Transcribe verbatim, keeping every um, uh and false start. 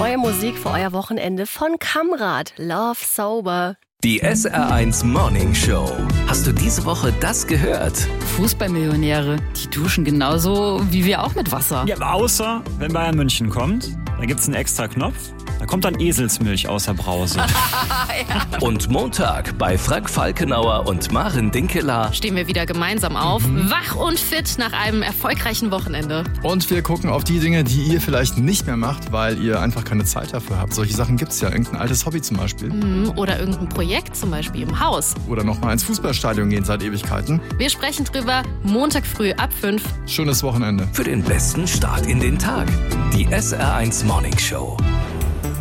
neue Musik für euer Wochenende von Kamrad. Love Sober. Die S R eins Morning Show. Hast du diese Woche das gehört? Fußballmillionäre, die duschen genauso wie wir auch mit Wasser. Ja, außer wenn Bayern München kommt, da gibt's einen extra Knopf. Da kommt dann Eselsmilch aus der Brause. Ja. Und Montag bei Frank Falkenauer und Maren Dinkeler stehen wir wieder gemeinsam auf, mhm. wach und fit nach einem erfolgreichen Wochenende. Und wir gucken auf die Dinge, die ihr vielleicht nicht mehr macht, weil ihr einfach keine Zeit dafür habt. Solche Sachen gibt's ja. Irgendein altes Hobby zum Beispiel. Mhm. Oder irgendein Projekt zum Beispiel im Haus. Oder nochmal ins Fußballstadion gehen seit Ewigkeiten. Wir sprechen drüber Montag früh ab fünf. Schönes Wochenende. Für den besten Start in den Tag. Die S R eins Morning Show.